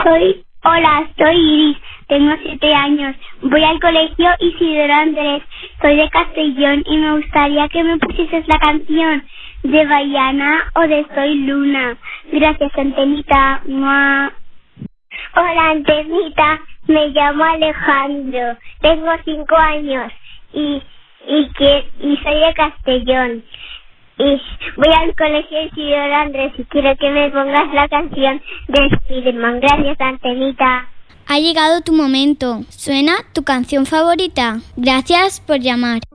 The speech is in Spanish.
Soy Iris, tengo 7 años, voy al colegio Isidoro Andrés, soy de Castellón y me gustaría que me pusieses la canción de Baiana o de Soy Luna. Gracias, Antenita. ¡Mua! Hola, Antenita, me llamo Alejandro, tengo 5 años y soy de Castellón. Y voy al colegio Isidoro Andrés y quiero que me pongas la canción de Spiderman. Gracias, Antenita. Ha llegado tu momento. ¿Suena tu canción favorita? Gracias por llamar.